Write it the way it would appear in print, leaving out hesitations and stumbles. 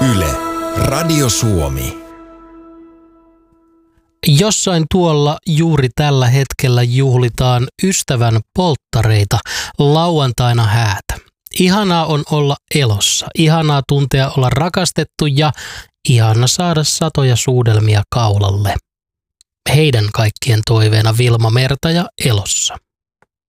Yle, Radio Suomi. Jossain tuolla juuri tällä hetkellä juhlitaan ystävän polttareita, lauantaina häätä. Ihanaa on olla elossa, ihanaa tuntea olla rakastettu ja ihana saada satoja suudelmia kaulalle. Heidän kaikkien toiveena Vilma Merta ja Elossa.